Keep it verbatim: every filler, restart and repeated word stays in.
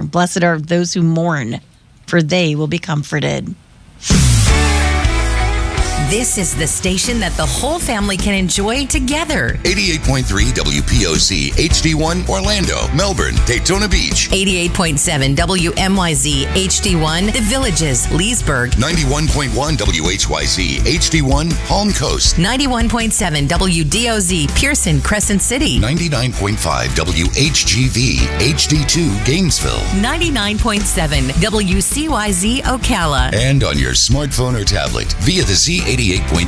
Blessed are those who mourn, for they will be comforted. This is the station that the whole family can enjoy together. eighty-eight point three W P O C H D one Orlando, Melbourne, Daytona Beach. eighty-eight point seven W M Y Z H D one The Villages, Leesburg. ninety-one point one W H Y Z H D one Palm Coast. ninety-one point seven W D O Z Pearson, Crescent City. ninety-nine point five W H G V H D two Gainesville. ninety-nine point seven W C Y Z Ocala. And on your smartphone or tablet via the Z eighty-eight point